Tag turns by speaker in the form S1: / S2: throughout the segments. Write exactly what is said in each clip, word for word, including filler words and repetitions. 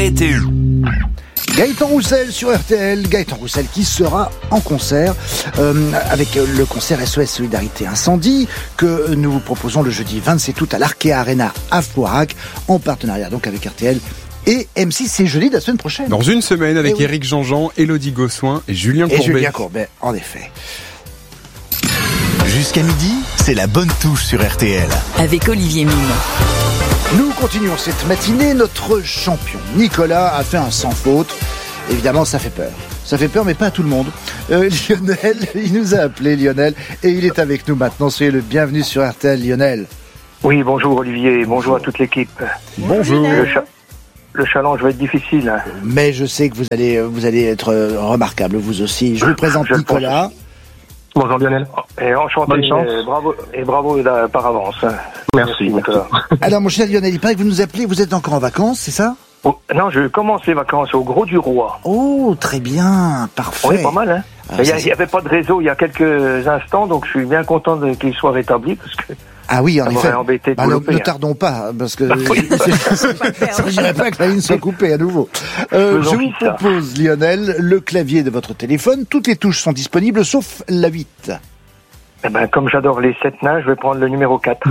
S1: T U.
S2: Gaëtan Roussel sur R T L, Gaëtan Roussel qui sera en concert euh, avec le concert S O S Solidarité Incendie que nous vous proposons le jeudi vingt-sept août à l'Arkea Arena à Floirac en partenariat donc avec R T L et M six. C'est jeudi de la semaine prochaine.
S3: Dans une semaine avec
S2: oui.
S3: Éric Jean-Jean, Élodie Gossuin et Julien
S2: et
S3: Courbet.
S2: Et Julien Courbet, en effet.
S1: Jusqu'à midi, c'est la bonne touche sur R T L.
S4: Avec Olivier Mine.
S2: Nous continuons cette matinée. Notre champion Nicolas a fait un sans faute. Évidemment, ça fait peur. Ça fait peur, mais pas à tout le monde. Euh, Lionel, il nous a appelé Lionel et il est avec nous maintenant. Soyez le bienvenu sur R T L, Lionel.
S5: Oui, bonjour Olivier, bonjour à toute l'équipe.
S3: Bonjour.
S5: Le, cha- le challenge va être difficile. Hein.
S2: Mais je sais que vous allez, vous allez être remarquable, vous aussi. Je vous présente
S5: je
S2: Nicolas.
S5: Bonjour Lionel. Et enchanté, et bravo, et bravo là, par avance. Merci, Merci Nicolas.
S2: Alors mon cher Lionel, il paraît que vous nous appelez, vous êtes encore en vacances, c'est ça?
S5: Oh, non, je commence les vacances au Gros du Roi.
S2: Oh, très bien, parfait.
S5: Oui, pas mal, hein.
S2: Ah,
S5: il n'y avait pas de réseau il y a quelques instants, donc je suis bien content de, qu'il soit rétabli, parce que...
S2: Ah oui, en
S5: ça
S2: effet.
S5: Embêté de
S2: bah, ne,
S5: louper,
S2: ne
S5: hein.
S2: tardons pas, parce que ça ne dirait pas que la ligne soit coupée à nouveau. Euh, je vous propose, ça. Lionel, le clavier de votre téléphone. Toutes les touches sont disponibles, sauf la huit.
S5: Eh ben, comme j'adore les sept nains, je vais prendre le numéro quatre.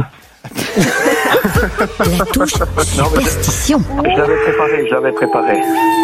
S4: La touche superstition.
S5: Je l'avais préparé, je l'avais préparé.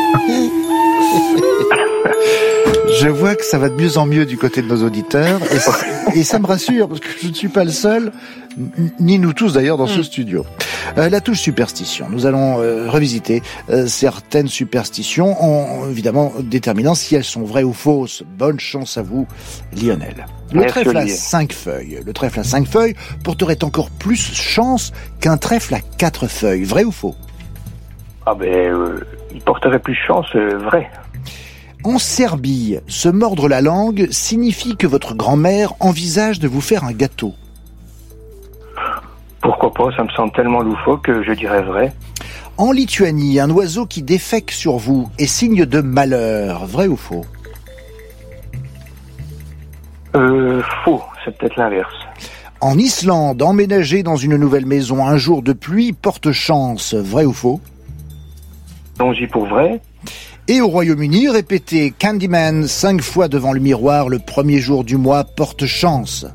S2: Je vois que ça va de mieux en mieux du côté de nos auditeurs et ça, et ça me rassure parce que je ne suis pas le seul, ni nous tous d'ailleurs dans ce studio. Euh, la touche superstition. Nous allons euh, revisiter euh, certaines superstitions en évidemment déterminant si elles sont vraies ou fausses. Bonne chance à vous, Lionel. Le
S5: Merci
S2: trèfle
S5: Olivier.
S2: à cinq feuilles. Le trèfle à cinq feuilles porterait encore plus chance qu'un trèfle à quatre feuilles. Vrai ou faux?
S5: Ah ben, euh, il porterait plus chance, euh, vrai.
S2: En Serbie, se mordre la langue signifie que votre grand-mère envisage de vous faire un gâteau.
S5: Pourquoi pas, ça me semble tellement loufoque que je dirais vrai.
S2: En Lituanie, un oiseau qui défèque sur vous est signe de malheur. Vrai ou faux?
S5: Euh, faux, c'est peut-être l'inverse.
S2: En Islande, emménager dans une nouvelle maison un jour de pluie porte chance. Vrai ou faux?
S5: Allons-y pour vrai.
S2: Et au Royaume-Uni, répéter Candyman cinq fois devant le miroir le premier jour du mois porte chance.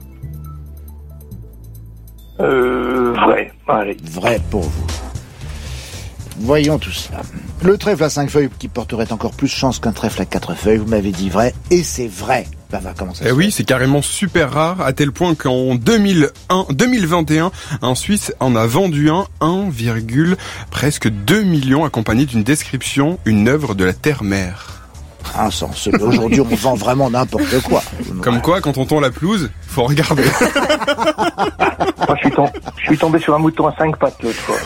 S5: Euh, vrai. Allez.
S2: Vrai pour vous. Voyons tout cela. Le trèfle à cinq feuilles qui porterait encore plus chance qu'un trèfle à quatre feuilles, vous m'avez dit vrai, et c'est vrai. Ben, ben, comment ça
S3: eh
S2: se
S3: oui,
S2: fait
S3: c'est carrément super rare, à tel point qu'en deux mille un, deux mille vingt et un, un Suisse en a vendu un, un, presque deux millions, accompagné d'une description, une œuvre de la Terre-Mère.
S2: Un sens. Aujourd'hui, on vend vraiment n'importe quoi.
S3: Comme ouais. quoi, quand on tond la pelouse, faut regarder.
S5: Moi, je suis, tom- je suis tombé sur un mouton à cinq pattes l'autre fois.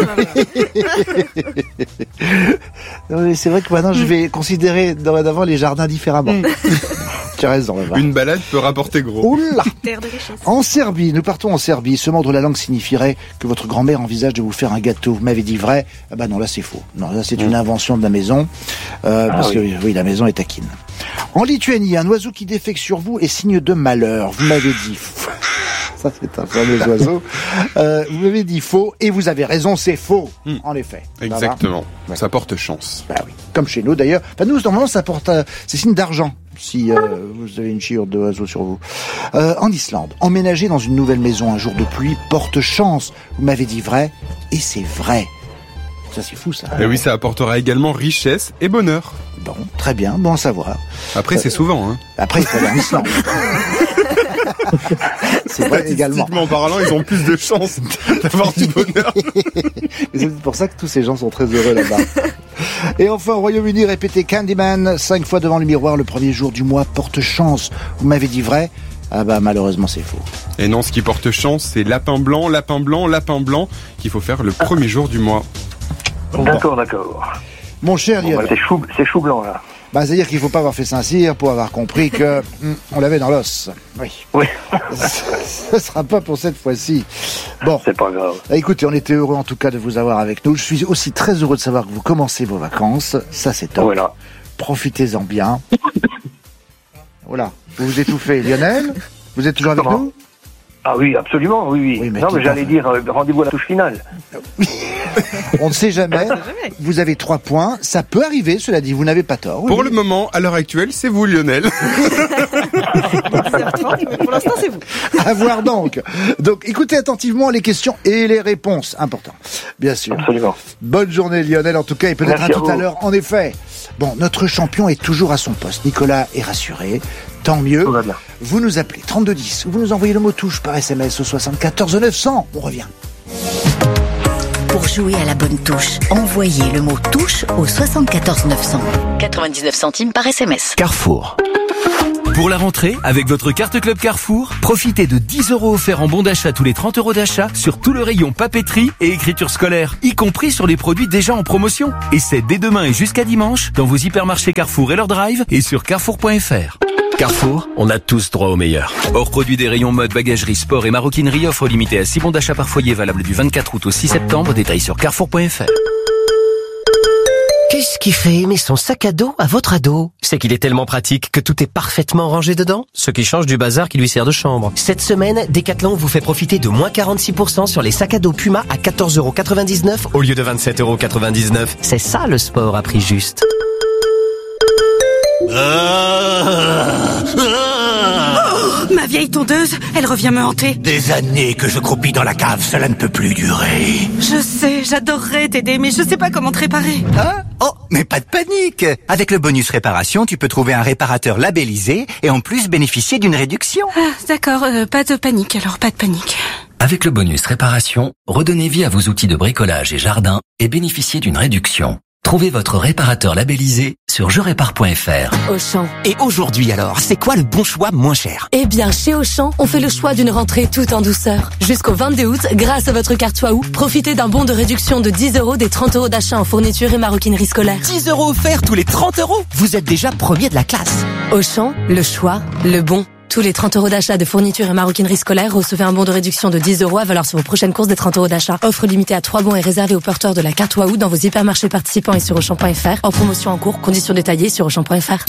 S2: Non, mais c'est vrai que maintenant, je vais considérer dorénavant les jardins différemment. Mm. Tu as raison.
S3: Une balade peut rapporter gros.
S2: Oula. En Serbie, nous partons en Serbie. Se mordre la langue signifierait que votre grand-mère envisage de vous faire un gâteau. Vous m'avez dit vrai. Ah bah non, là c'est faux. Non, là c'est mmh. une invention de la maison. Euh, ah parce oui. que oui, la maison est taquine. En Lituanie, un oiseau qui défèque sur vous est signe de malheur. Vous m'avez dit faux. Ça c'est un fameux oiseau. Euh, vous m'avez dit faux et vous avez raison, c'est faux. Mmh. En effet.
S3: Exactement. Ça,
S2: ouais.
S3: ça porte chance.
S2: Bah oui. Comme chez nous d'ailleurs. Enfin nous normalement ça porte, euh, c'est signe d'argent. Si euh, vous avez une chiure d'oiseau sur vous. Euh, en Islande, emménager dans une nouvelle maison un jour de pluie porte chance. Vous m'avez dit vrai, et c'est vrai. Ça c'est fou ça.
S3: Et oui, ça apportera également richesse et bonheur.
S2: Bon, très bien, bon à savoir.
S3: Après, euh, c'est souvent. Hein.
S2: Après, il faut aller en Islande. C'est vrai également.
S3: Statistiquement parlant, ils ont plus de chances d'avoir du bonheur.
S2: C'est pour ça que tous ces gens sont très heureux là-bas. Et enfin, au Royaume-Uni, répétez Candyman cinq fois devant le miroir le premier jour du mois porte chance. Vous m'avez dit vrai? Ah bah malheureusement c'est faux.
S3: Et non, ce qui porte chance, c'est lapin blanc, lapin blanc, lapin blanc qu'il faut faire le premier jour du mois.
S5: D'accord, d'accord.
S2: Mon cher
S5: bon,
S2: Lionel.
S5: Bah, c'est chou, c'est chou blanc là.
S2: Bah, c'est-à-dire qu'il ne faut pas avoir fait Saint-Cyr pour avoir compris que hum, on l'avait dans l'os. Oui.
S5: Oui.
S2: Ce ne sera pas pour cette fois-ci. Bon.
S5: C'est pas grave.
S2: Écoutez, on était heureux en tout cas de vous avoir avec nous. Je suis aussi très heureux de savoir que vous commencez vos vacances. Ça, c'est top.
S5: Voilà.
S2: Profitez-en bien. Voilà. Vous vous étouffez. Lionel, vous êtes toujours avec
S5: Comment
S2: nous?
S5: Ah oui, absolument, oui, oui.
S2: oui mais
S5: non, mais j'allais
S2: fait...
S5: dire, euh, rendez-vous à la touche finale.
S2: Oui. On ne sait jamais. Vous avez trois points. Ça peut arriver, cela dit, vous n'avez pas tort. Oui,
S3: Pour
S2: oui.
S3: le moment, à l'heure actuelle, c'est vous, Lionel.
S6: Pour l'instant, c'est vous.
S2: À voir donc. Donc, écoutez attentivement les questions et les réponses. Important. Bien sûr.
S5: Absolument.
S2: Bonne journée, Lionel, en tout cas, et peut-être
S5: Merci
S2: à
S5: à
S2: tout à
S5: vous.
S2: l'heure. En effet. Bon, notre champion est toujours à son poste. Nicolas est rassuré. Tant mieux.
S5: Tout va bien.
S2: Vous nous appelez trente-deux dix ou vous nous envoyez le mot touche par S M S au soixante-quatorze neuf cents. On revient.
S4: Pour jouer à la bonne touche, envoyez le mot touche au soixante-quatorze neuf cents. quatre-vingt-dix-neuf centimes par S M S.
S1: Carrefour.
S7: Pour la rentrée, avec votre carte Club Carrefour, profitez de dix euros offerts en bon d'achat tous les trente euros d'achat sur tout le rayon papeterie et écriture scolaire, y compris sur les produits déjà en promotion. Et c'est dès demain et jusqu'à dimanche dans vos hypermarchés Carrefour et leur drive et sur carrefour point f r.
S8: Carrefour, on a tous droit au meilleur.
S7: Hors produit des rayons mode, bagagerie, sport et maroquinerie, offre limitée à six bons d'achat par foyer valable du vingt-quatre août au six septembre, détail sur carrefour point f r.
S8: Qu'est-ce qui fait aimer son sac à dos à votre ado? C'est qu'il est tellement pratique que tout est parfaitement rangé dedans, ce qui change du bazar qui lui sert de chambre. Cette semaine, Decathlon vous fait profiter de moins quarante-six pour cent sur les sacs à dos Puma à quatorze euros quatre-vingt-dix-neuf au lieu de vingt-sept euros quatre-vingt-dix-neuf. C'est ça le sport à prix juste.
S6: Oh, ma vieille tondeuse, elle revient me hanter.
S9: Des années que je croupis dans la cave, cela ne peut plus durer.
S6: Je sais, j'adorerais t'aider, mais je sais pas comment te réparer.
S9: Hein? Oh, mais pas de panique. Avec le bonus réparation, tu peux trouver un réparateur labellisé et en plus bénéficier d'une réduction.
S6: Ah, d'accord, euh, pas de panique, alors pas de panique.
S10: Avec le bonus réparation, redonnez vie à vos outils de bricolage et jardin et bénéficiez d'une réduction. Trouvez votre réparateur labellisé sur je répare point f r.
S11: Auchan.
S9: Et aujourd'hui alors, c'est quoi le bon choix moins cher?
S11: Eh bien, chez Auchan, on fait le choix d'une rentrée tout en douceur. Jusqu'au vingt-deux août, grâce à votre carte Waouh, profitez d'un bon de réduction de dix euros des trente euros d'achat en fourniture et maroquinerie scolaire.
S9: dix euros offerts tous les trente euros. Vous êtes déjà premier de la classe.
S11: Auchan, le choix, le bon. Tous les trente euros d'achat de fourniture et maroquinerie scolaire, recevez un bon de réduction de dix euros à valeur sur vos prochaines courses des trente euros d'achat. Offre limitée à trois bons et réservée aux porteurs de la carte Waouh dans vos hypermarchés participants et sur auchan point f r. En promotion en cours, conditions détaillées sur auchan point f r.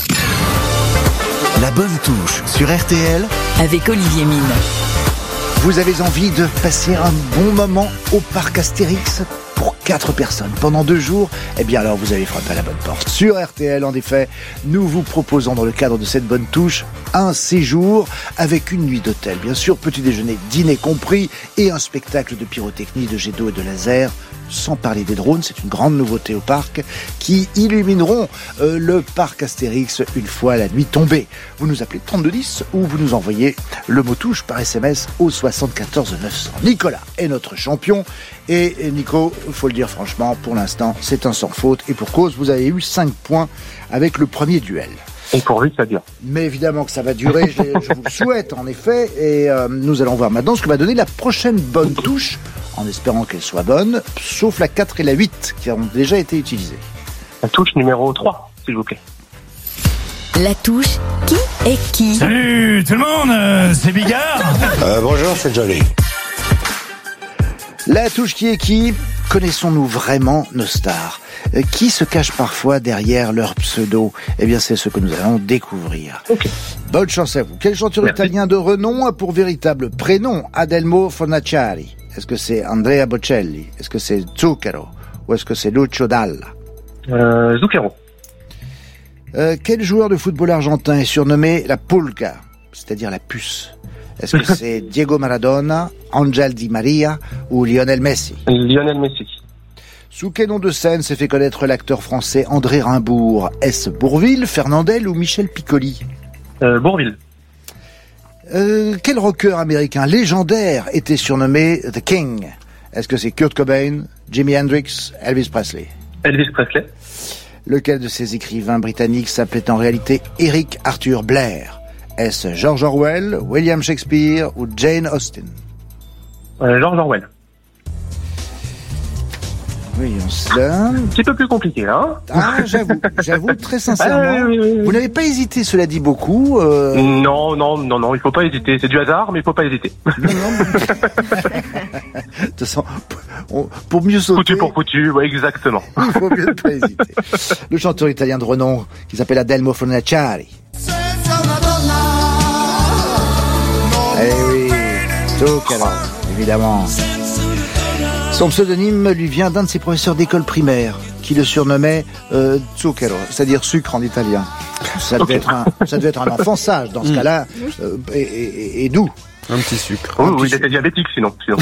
S1: La bonne touche sur R T L
S4: Avec Olivier Mine.
S2: Vous avez envie de passer un bon moment au parc Astérix pour quatre personnes pendant deux jours? Eh bien alors vous avez frappé à la bonne porte. Sur R T L, en effet, nous vous proposons dans le cadre de cette bonne touche un séjour avec une nuit d'hôtel, bien sûr, petit déjeuner, dîner compris, et un spectacle de pyrotechnie, de jet d'eau et de laser. Sans parler des drones, c'est une grande nouveauté au parc qui illumineront euh, le parc Astérix une fois la nuit tombée. Vous nous appelez trente-deux dix ou vous nous envoyez le mot touche par S M S au soixante-quatorze neuf cents. Nicolas est notre champion et, et Nico, il faut le dire franchement, pour l'instant, c'est un sans faute et pour cause, vous avez eu cinq points avec le premier duel.
S5: Et pourvu que ça dure.
S2: Mais évidemment que ça va durer, je, je vous le souhaite en effet, et euh, nous allons voir maintenant ce que va donner la prochaine bonne touche, en espérant qu'elle soit bonne, sauf la quatre et la huit qui ont déjà été utilisées.
S5: La touche numéro trois, s'il vous plaît.
S4: La touche qui est qui?
S9: Salut tout le monde, euh, c'est Bigard.
S12: euh, bonjour, c'est Jolie.
S2: La touche qui est qui? Connaissons-nous vraiment nos stars? Qui se cache parfois derrière leur pseudo? Eh bien, c'est ce que nous allons découvrir.
S5: Okay.
S2: Bonne chance à vous. Quel chanteur
S5: Merci.
S2: italien de renom a pour véritable prénom Adelmo Fornaciari? Est-ce que c'est Andrea Bocelli? Est-ce que c'est Zucchero? Ou est-ce que c'est Lucio Dalla?
S5: Euh, Zucchero.
S2: Euh, quel joueur de football argentin est surnommé la Pulga, c'est-à-dire la puce? Est-ce que c'est Diego Maradona, Angel Di Maria ou Lionel Messi?
S5: Lionel Messi.
S2: Sous quel nom de scène s'est fait connaître l'acteur français André Rimbourg? Est-ce Bourvil, Fernandel ou Michel Piccoli?
S5: Euh, Bourvil.
S2: Euh, quel rocker américain légendaire était surnommé The King? Est-ce que c'est Kurt Cobain, Jimi Hendrix, Elvis Presley?
S5: Elvis Presley.
S2: Lequel de ces écrivains britanniques s'appelait en réalité Eric Arthur Blair? Est-ce George Orwell, William Shakespeare ou Jane Austen?
S5: Euh, George Orwell.
S2: Voyons cela.
S5: Un petit peu plus compliqué, hein?
S2: Ah, j'avoue, j'avoue, très sincèrement.
S5: Ah, oui, oui, oui.
S2: Vous n'avez pas hésité, cela dit beaucoup. Euh...
S5: Non, non, non, non, il faut pas hésiter. C'est du hasard, mais il faut pas hésiter.
S2: Non, non. De toute façon, on, pour mieux sauter...
S5: Foutu pour foutu, ouais, exactement.
S2: Il faut mieux ne pas hésiter. Le chanteur italien de renom, qui s'appelle Adelmo Fornaciari. Eh oui, Zucchero, évidemment. Son pseudonyme lui vient d'un de ses professeurs d'école primaire, qui le surnommait euh, Zucchero, c'est-à-dire sucre en italien. Ça devait, okay. être, un, ça devait être un enfant sage, dans ce mmh. cas-là, euh, et, et, et doux.
S3: Un petit sucre.
S5: Oh,
S3: un
S5: oui,
S3: petit
S5: il était diabétique sinon. sinon.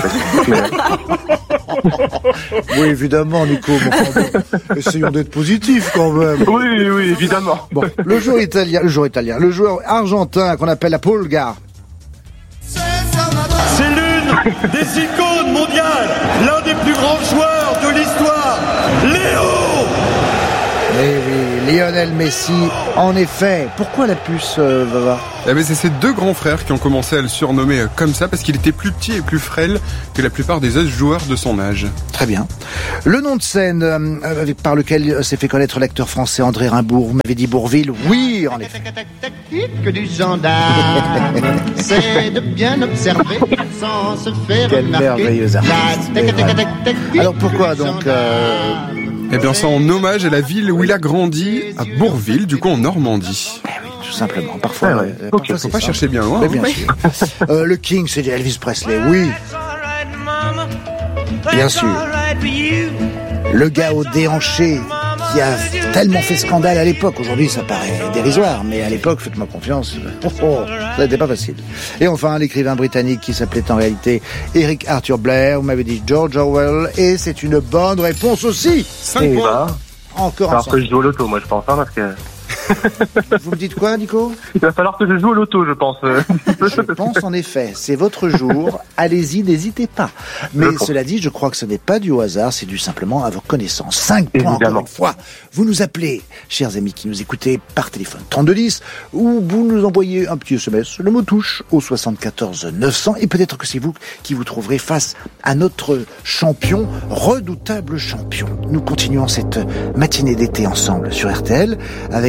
S2: Oui, évidemment, Nico. Bon, essayons d'être positifs quand même.
S5: Oui, oui, évidemment.
S2: Bon, le joueur italien, le joueur italien, le joueur argentin qu'on appelle la Pulga.
S12: C'est l'une des icônes mondiales, l'un des plus grands joueurs de l'histoire, Léo.
S2: Eh oui, Lionel Messi, en effet. Pourquoi la puce, euh, Vava ?
S3: Eh ben, c'est ses deux grands frères qui ont commencé à le surnommer comme ça parce qu'il était plus petit et plus frêle que la plupart des autres joueurs de son âge.
S2: Très bien. Le nom de scène euh, par lequel s'est fait connaître l'acteur français André Rimbaud, vous m'avez dit Bourvil ? Oui, en effet.
S13: Que du gendarme, c'est de bien observer sans se faire
S2: Quel
S13: remarquer.
S2: merveilleux artiste. Alors pourquoi donc euh...
S3: Eh bien, c'est en hommage à la ville où il a grandi, à Bourvil, du coup en Normandie.
S2: Eh oui, tout simplement. Parfois,
S3: ah ouais.
S2: euh,
S3: okay.
S2: parfois
S3: faut pas ça. chercher bien loin.
S2: Mais bien sûr. euh, le King, c'est Elvis Presley, oui. Bien sûr. Le gars au déhanché qui a tellement fait scandale à l'époque. Aujourd'hui, ça paraît dérisoire, mais à l'époque, faites-moi confiance, oh, oh, ça n'était pas facile. Et enfin, l'écrivain britannique qui s'appelait en réalité Eric Arthur Blair, vous m'avez dit George Orwell, et c'est une bonne réponse aussi.
S3: cinq points.
S5: Bah,
S2: encore un.
S5: Alors que je joue au loto, moi, je pense, hein, parce que...
S2: Vous me dites quoi, Nico ?
S5: Il va falloir que je joue au loto, je pense.
S2: Je pense en effet, c'est votre jour, allez-y, n'hésitez pas. Mais cela dit, je crois que ce n'est pas du hasard, c'est dû simplement à vos connaissances. cinq points encore une fois. Vous nous appelez, chers amis qui nous écoutez, par téléphone trente-deux dix, ou vous nous envoyez un petit S M S, le mot touche, au soixante-quatorze neuf cents, et peut-être que c'est vous qui vous trouverez face à notre champion, redoutable champion. Nous continuons cette matinée d'été ensemble sur R T L, avec